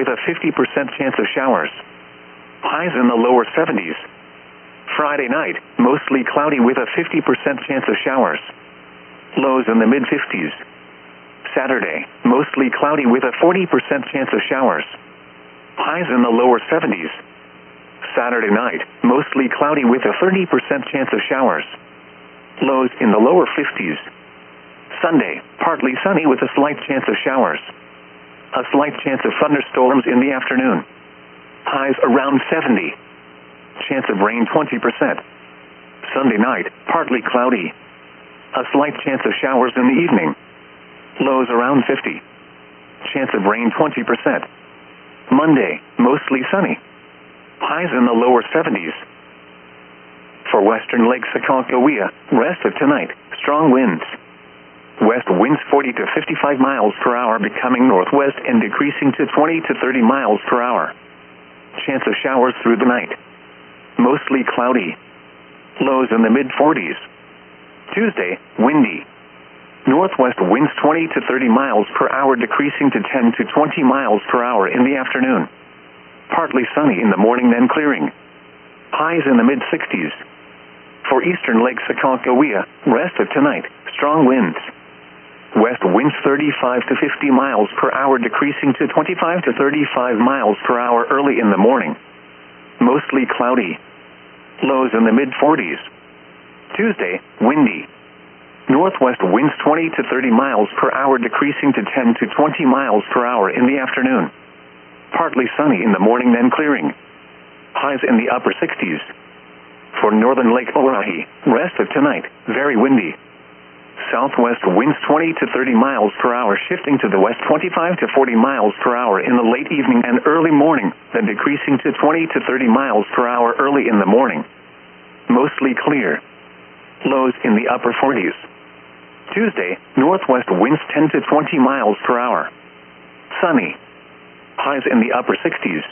with a 50% chance of showers. Highs in the lower 70s. Friday night, mostly cloudy with a 50% chance of showers. Lows in the mid-50s. Saturday, mostly cloudy with a 40% chance of showers. Highs in the lower 70s. Saturday night, mostly cloudy with a 30% chance of showers. Lows in the lower 50s. Sunday, partly sunny with a slight chance of showers. A slight chance of thunderstorms in the afternoon. Highs around 70. Chance of rain 20%. Sunday night, partly cloudy. A slight chance of showers in the evening. Lows around 50. Chance of rain 20%. Monday, mostly sunny. Highs in the lower 70s. For western Lake Aconcagua, rest of tonight, strong winds. West winds 40 to 55 miles per hour becoming northwest and decreasing to 20 to 30 miles per hour. Chance of showers through the night. Mostly cloudy. Lows in the mid-40s. Tuesday, windy. Northwest winds 20 to 30 miles per hour decreasing to 10 to 20 miles per hour in the afternoon. Partly sunny in the morning then clearing. Highs in the mid-60s. For eastern Lake Aconcagua, rest of tonight, strong winds. West winds 35 to 50 miles per hour decreasing to 25 to 35 miles per hour early in the morning. Mostly cloudy. Lows in the mid-40s. Tuesday, windy. Northwest winds 20 to 30 miles per hour decreasing to 10 to 20 miles per hour in the afternoon. Partly sunny in the morning then clearing. Highs in the upper 60s. For northern Lake Orohi, rest of tonight, very windy. Southwest winds 20 to 30 miles per hour shifting to the west 25 to 40 miles per hour in the late evening and early morning, then decreasing to 20 to 30 miles per hour early in the morning. Mostly clear. Lows in the upper 40s. Tuesday, northwest winds 10 to 20 miles per hour. Sunny. Highs in the upper 60s.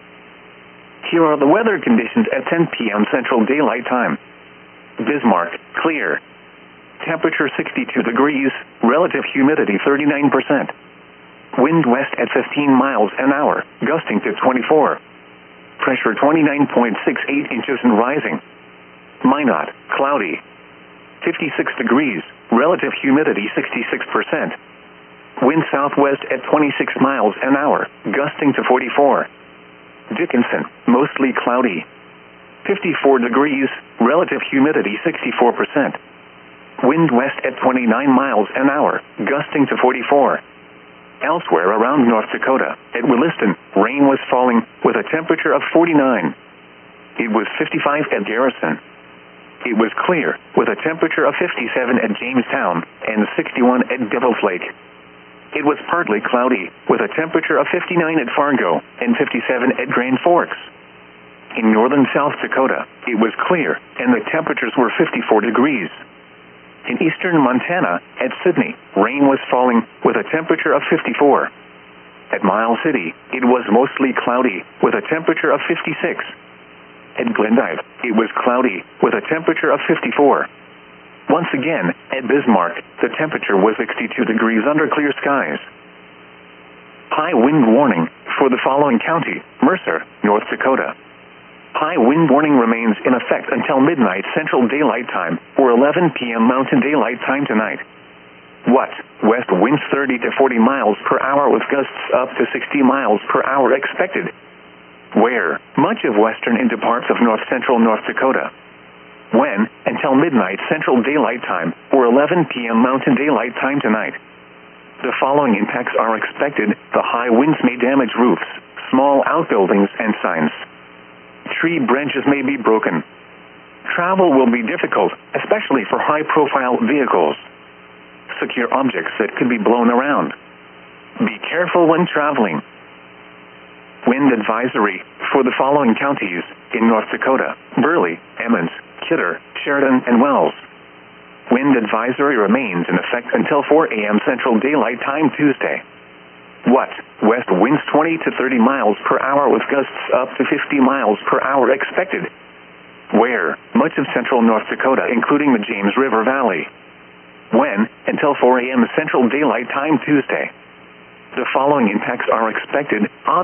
Here are the weather conditions at 10 p.m. Central Daylight Time. Bismarck, clear. Temperature 62 degrees, relative humidity 39%. Wind west at 15 miles an hour, gusting to 24. Pressure 29.68 inches and rising. Minot, cloudy. 56 degrees, relative humidity 66%. Wind southwest at 26 miles an hour, gusting to 44. Dickinson, mostly cloudy. 54 degrees, relative humidity 64%. Wind west at 29 miles an hour, gusting to 44. Elsewhere around North Dakota, at Williston, rain was falling with a temperature of 49. It was 55 at Garrison. It was clear with a temperature of 57 at Jamestown and 61 at Devil's Lake. It was partly cloudy with a temperature of 59 at Fargo and 57 at Grand Forks. In northern South Dakota, it was clear and the temperatures were 54 degrees. In eastern Montana, at Sydney, rain was falling with a temperature of 54. At Miles City, it was mostly cloudy with a temperature of 56. At Glendive, it was cloudy with a temperature of 54. Once again, at Bismarck, the temperature was 62 degrees under clear skies. High wind warning for the following county: Mercer, North Dakota. High wind warning remains in effect until midnight Central Daylight Time or 11 p.m. Mountain Daylight Time tonight. What? West winds 30 to 40 miles per hour with gusts up to 60 miles per hour expected. Where? Much of western into parts of north-central North Dakota. When? Until midnight Central Daylight Time or 11 p.m. Mountain Daylight Time tonight. The following impacts are expected. The high winds may damage roofs, small outbuildings, and signs. Tree branches may be broken. Travel will be difficult, especially for high-profile vehicles. Secure objects that could be blown around. Be careful when traveling. Wind advisory for the following counties in North Dakota: Burley, Emmons, Kidder, Sheridan, and Wells. Wind advisory remains in effect until 4 a.m. Central Daylight Time Tuesday. What? West winds 20 to 30 miles per hour with gusts up to 50 miles per hour expected. Where? Much of central North Dakota, including the James River Valley. When? Until 4 a.m. Central Daylight Time Tuesday. The following impacts are expected.